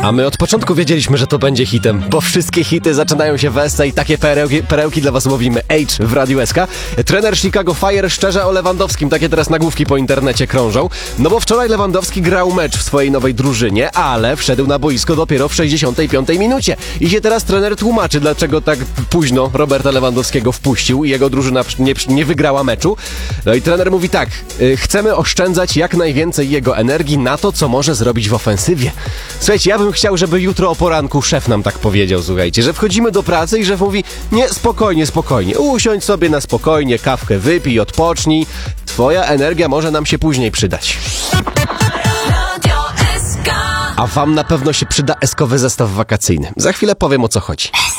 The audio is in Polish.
A my od początku wiedzieliśmy, że to będzie hitem, bo wszystkie hity zaczynają się w SC i takie perełki dla was łowimy. H w Radiu SK. Trener Chicago Fire szczerze o Lewandowskim, takie teraz nagłówki po internecie krążą. No bo wczoraj Lewandowski grał mecz w swojej nowej drużynie, ale wszedł na boisko dopiero w 65 minucie. I się teraz trener tłumaczy, dlaczego tak późno Roberta Lewandowskiego wpuścił i jego drużyna nie wygrała meczu. No i trener mówi tak, chcemy oszczędzać jak najwięcej jego energii na to, co może zrobić w ofensywie. Słuchajcie, ja bym chciał, żeby jutro o poranku szef nam tak powiedział, słuchajcie, że wchodzimy do pracy i szef mówi, nie, spokojnie, usiądź sobie na spokojnie, kawkę wypij, odpocznij, twoja energia może nam się później przydać. A wam na pewno się przyda eskowy zestaw wakacyjny. Za chwilę powiem, o co chodzi.